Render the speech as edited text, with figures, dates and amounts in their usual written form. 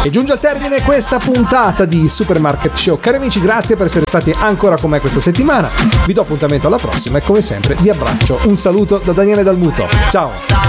E giunge al termine questa puntata di Supermarket Show. Cari amici, grazie per essere stati ancora con me questa settimana. Vi do appuntamento alla prossima e come sempre vi abbraccio. Un saluto da Daniele Dalmuto. Ciao.